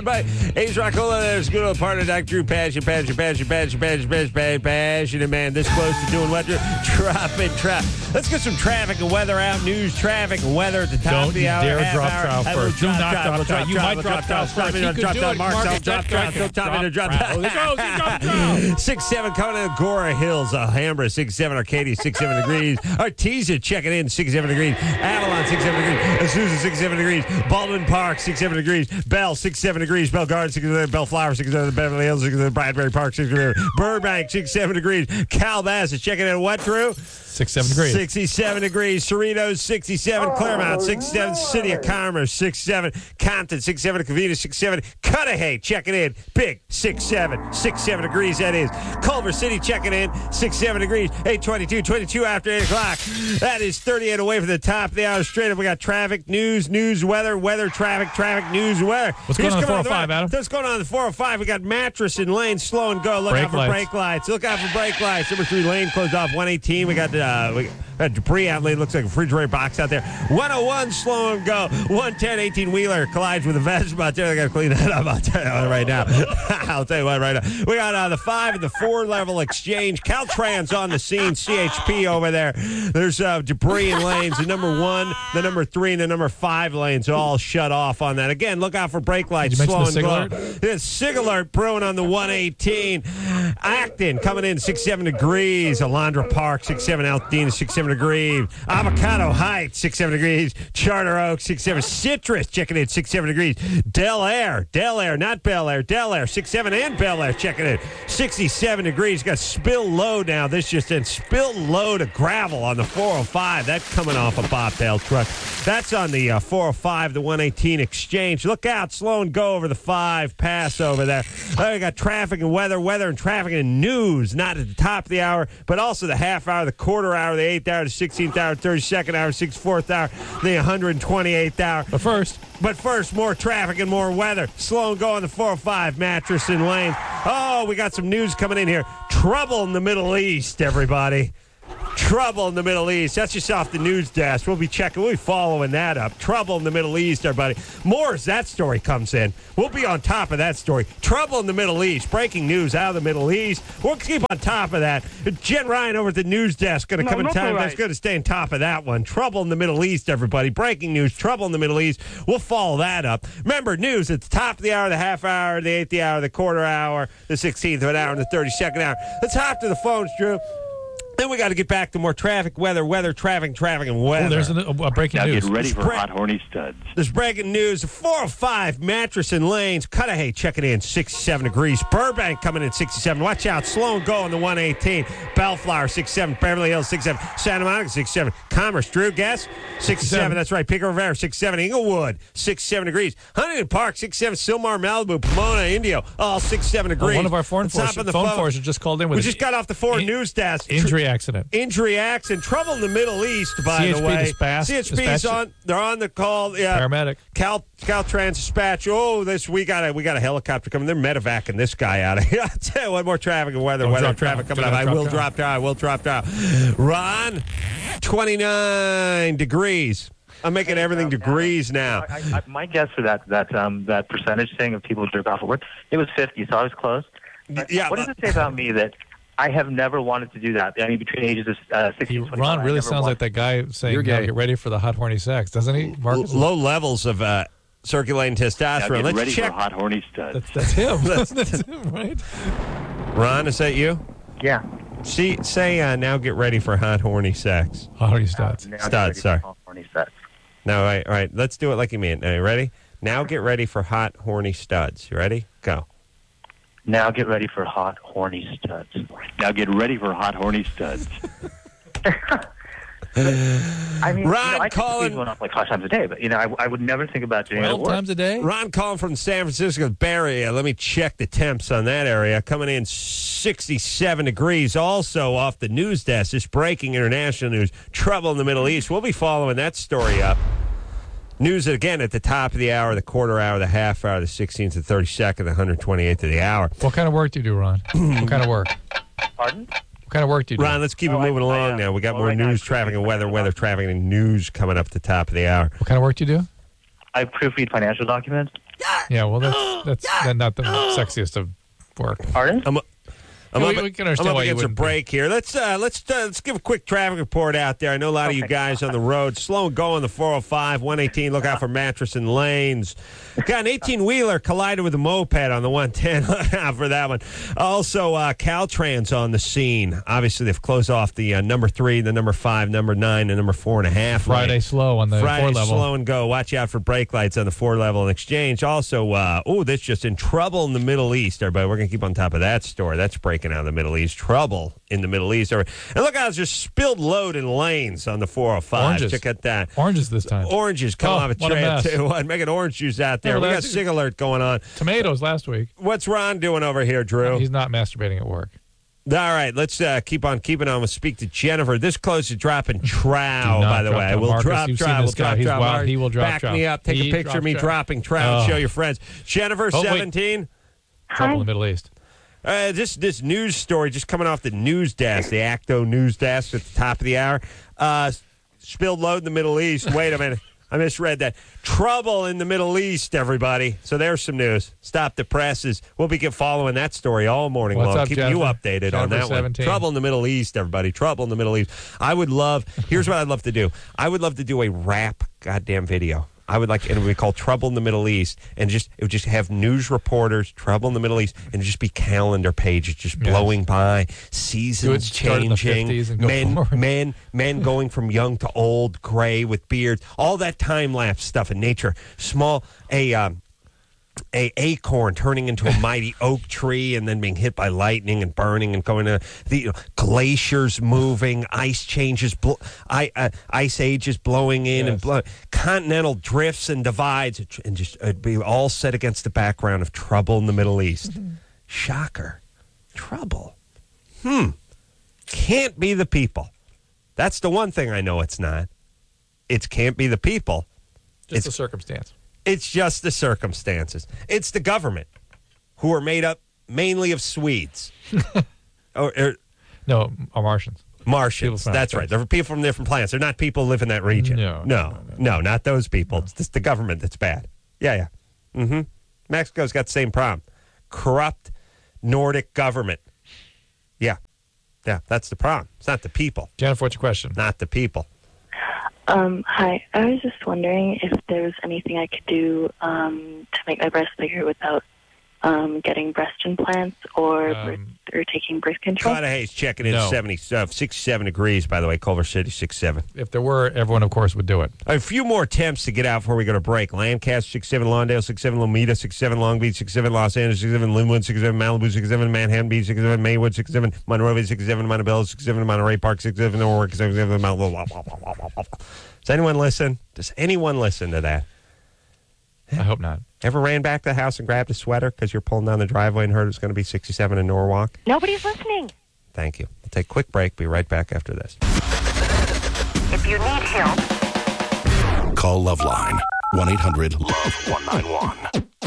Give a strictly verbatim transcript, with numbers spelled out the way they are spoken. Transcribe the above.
by Ace Rockola. There's good old partner, Doctor Drew. Passion, passion, passion, passion, passion, passion, passion, passionate man. This close to doing what? Drop it, trap. Let's get some traffic and weather out. News, traffic, and weather at the top Don't of the you hour. dare half drop hour. trial I first. will Do not drop drop trial. trial. You Drop might trial. drop trial Stop first. me, You don't could drop do trial. it. Mark, Mark, don't drop check, trial. check. Don't tell me to Drop drop trial. trial. He goes, he dropped trial. six seven coming in Agora Hills, Alhambra, six seven Arcadia, six seven degrees. Artesia checking in, six seven degrees. Avalon, six seven degrees. Azusa, six seven degrees. Baldwin Park, six seven degrees. Bell, six seven degrees. Bell Garden, six seven. Bellflower, six seven. Beverly Hills, six seven. Bradbury Park, six seven. Burbank, six seven degrees. Calabasas checking in what, Drew? Six, seven degrees. sixty-seven degrees. Cerritos, sixty-seven. Claremont, six seven. City of Commerce, six seven. Compton, six seven. Covina, six seven. Cudahy checking in. Big, six seven. six seven degrees, that is. Culver City checking in. six seven degrees. eight twenty-two. twenty-two after eight o'clock. That is thirty-eight away from the top of the hour. Straight up, we got traffic, news, news, weather, weather, traffic, traffic, news, weather. What's going on the four oh five, Adam? What's going on in the four oh five? We got Mattress and Lane, slow and go. Look Brake out for lights. brake lights. Look out for brake lights. Number three lane closed off. one eighteen. We got uh, we got debris out lane. Looks like a refrigerator box out there. one oh one, slow and go. one ten, eighteen wheeler collides with a Vespa out there. They got to clean that up. I'll tell you what right now. I'll tell you what right now. We got uh, the five and the four level exchange. Caltrans on the scene. C H P over there. There's uh, debris in lanes. The number one, the number three, and the number five lanes all shut off on that. Again, look out for brake lights. Did you Slow and mention go. the SIG alert? There's SIG alert brewing on the one eighteen. Acton coming in six seven degrees. Alondra Park six seven. Altadena six seven degrees. Avocado Heights six seven degrees. Charter Oak six seven. Citrus checking in six seven degrees. Del Air, Del Air, not Bel Air, Del Air six seven and Bel Air checking in sixty-seven degrees. Got spill load now. This just in spill load of gravel on the four oh five. That coming off a bobtail truck. That's on the uh, four oh five, the one eighteen exchange. Look out, slow and go over the five pass over there. Uh, we got traffic and weather, weather and traffic and news, not at the top of the hour, but also the half hour, the quarter hour, the eighth hour, the sixteenth hour, thirty-second hour, sixty-fourth hour, the one hundred twenty-eighth hour. But first, But first, more traffic and more weather. Slow and go on the four oh five, Mattress and Lane. Oh, we got some news coming in here. Trouble in the Middle East, everybody. Trouble in the Middle East. That's just off the news desk. We'll be checking. We'll be following that up. Trouble in the Middle East, everybody. More as that story comes in. We'll be on top of that story. Trouble in the Middle East. Breaking news out of the Middle East. We'll keep on top of that. Jen Ryan over at the news desk going to No, come in not time. right. That's going to stay on top of that one. Trouble in the Middle East, everybody. Breaking news. Trouble in the Middle East. We'll follow that up. Remember, news at the top of the hour, the half hour, the eighth hour, the quarter hour, the sixteenth of an hour, and the thirty-second hour. Let's hop to the phones, Drew. Then we got to get back to more traffic, weather, weather, traffic, traffic, and weather. oh, there's a, a breaking Now news. get ready for Spray- hot, horny studs. There's breaking news. four oh five, Mattress and Lanes. Cudahy checking in sixty-seven degrees. Burbank coming in sixty-seven. Watch out. Slow and go on the one eighteen. Bellflower sixty-seven. Beverly Hills sixty-seven. Santa Monica sixty-seven. Commerce, Drew, guess? sixty-seven. That's right. Pico Rivera sixty-seven. Inglewood sixty-seven degrees. Huntington Park sixty-seven. Sylmar, Malibu, Pomona, Indio. All sixty-seven Oh, degrees. one of our phone Let's hop forces, on the phone phone. forces just called in with We an just got off the four in- news desk. injury accident. Injury accident, trouble in the Middle East, by C H P the way. dispatch- C H P's dispatch- on. They're on the call. Yeah, Paramedic. Cal Caltrans dispatch. Oh, this we got a we got a helicopter coming. They're medevacing this guy out of here. I'll tell you what, more traffic and weather, Don't weather, drop traffic down. coming Do up. not I will drop drop down. I will drop down. Ron, twenty-nine degrees. I'm making everything degrees now. I, I, my guess for that that um, that percentage thing of people who jerk off at work, it was fifty, so I was close. But Yeah, what does but- it say about me that I have never wanted to do that? I mean, between ages of uh, sixteen He, and twenty-five, Ron I really never sounds like wanted- that guy saying, You're "Now gay." get ready for the hot, horny sex," doesn't he? Marcus? Low levels of uh, circulating Now testosterone. get Let's ready check. for hot, horny studs. That's, that's him. that's him, right? Ron, is that you? Yeah. See, say uh, now. Get ready for hot, horny sex. Hot, horny studs. Now get Studs, ready for sorry. hot, horny sex. No, all right, all right. Let's do it like you mean. Are you ready? Now get ready for hot, horny studs. You ready? Go. Now get ready for hot, horny studs. Now get ready for hot, horny studs. I mean, Ron, you know, I can Colin- squeeze one off like five times a day, but you know, I, I would never think about doing it at twelve work. times a day? Ron calling from San Francisco Bay Area. Let me check the temps on that area. Coming in sixty-seven degrees. Also off the news desk, this breaking international news. Trouble in the Middle East. We'll be following that story up. News again at the top of the hour, the quarter hour, the half hour, the sixteenth, the thirty-second, the one hundred twenty-eighth of the hour. What kind of work do you do, Ron? What kind of work? Pardon? What kind of work do you do? Ron, let's keep Oh, it moving I- I, along uh, now. We got well, more right now news, I traffic, and appreciate weather, that. weather, traffic, and news coming up at the top of the hour. What kind of work do you do? I proofread financial documents. Yeah, well, that's that's then not the sexiest of work. Pardon? I'm, I'm Yeah, up, we- we can understand I'm up why you against a wouldn't be. break here. Let's uh, let's uh, let's give a quick traffic report out there. I know a lot of you guys on the road, slow and going the four oh five, one eighteen. Look out for mattress and lanes. Got an eighteen-wheeler collided with a moped on the one ten. Look out for that one. Also, uh, Caltrans on the scene. Obviously, they've closed off the uh, number three, the number five, number nine, and number four and a half. Friday lane. slow on the Friday four level. slow and go. Watch out for brake lights on the four level and exchange. Also, uh, oh, this just in trouble in the Middle East. Everybody, we're going to keep on top of that story. That's breaking out of the Middle East. Trouble in the Middle East. And look how it's just spilled load in lanes on the four oh five. Oranges. Check out that. Oranges this time. Oranges come Oh, off a what a tray mess. too. What, making orange juice out there. Yeah, we got that's- Sig Alert going on. Tomatoes last week. What's Ron doing over here, Drew? He's not masturbating at work. All right, let's uh, keep on keeping on. We'll speak to Jennifer. This close to dropping trow, Do not by the drop way. trow. We'll Marcus, drop you've trow. seen We'll this guy. drop He's trow. wild. Mark, He will drop Back trow. me up. Take He a picture of me drops trow. dropping trow. Oh. Show your friends. Jennifer, Oh, wait. seventeen. Trouble in the Middle East. Uh, this this news story just coming off the news desk, the Acto news desk at the top of the hour. Uh, spilled load in the Middle East. Wait a minute. I misread that. Trouble in the Middle East, everybody. So there's some news. Stop the presses. We'll be following that story all morning What's long. up, Keeping you Jennifer? updated on Jennifer, that one. seventeen. Trouble in the Middle East, everybody. Trouble in the Middle East. I would love, here's what I'd love to do. I would love to do a rap goddamn video. I would like, and it would be called Trouble in the Middle East, and just it would just have news reporters, Trouble in the Middle East, and just be calendar pages just Yes. blowing by, Do it seasons start in the changing, fifties and go men, forward. men, men going from young to old, gray with beards, all that time lapse stuff in nature. Small, a um, a acorn turning into a mighty oak tree and then being hit by lightning and burning and going to the you know, glaciers moving, ice changes, bl- I, uh, ice ages blowing in Yes. and blow, continental drifts and divides, and just it'd be all set against the background of trouble in the Middle East. Shocker, trouble. Hmm, can't be the people. That's the one thing I know it's not. It can't be the people. Just It's- a circumstance. It's just the circumstances. It's the government, who are made up mainly of Swedes. or, or No, are Martians. Martians. People from That's outer right. They're people from different planets. They're not people who live in that region. No, no, no, no, no, not those people. It's just the government that's bad. Yeah, yeah. Mm-hmm. Mexico's got the same problem. Corrupt Nordic government. Yeah. Yeah, that's the problem. It's not the people. Jennifer, what's your question? Not the people. Um, hi. I was just wondering if there was anything I could do um, to make my breasts bigger without um, getting breast implants or Um, birth, or taking birth control. Carter Hayes checking in No. seventy, uh, sixty-seven degrees, by the way. Culver City, sixty-seven. If there were, everyone, of course, would do it. A few more attempts to get out before we go to break. Lancaster, six seven, Lawndale, six seven, Lomita, six seven, Long Beach, six seven, Los Angeles, six seven, Linwood, six seven, Malibu, six seven, Manhattan Beach, six seven, Maywood, six seven, Monrovia, six seven, Montebello, six seven, Monterey Park, six seven, Norwalk, six seven, Mount. Does anyone listen? Does anyone listen to that? I hope not. Ever ran back to the house and grabbed a sweater because you're pulling down the driveway and heard it was going to be sixty-seven in Norwalk? Nobody's listening. Thank you. We'll take a quick break. Be right back after this. If you need help, Call Loveline. one eight hundred love one nine one.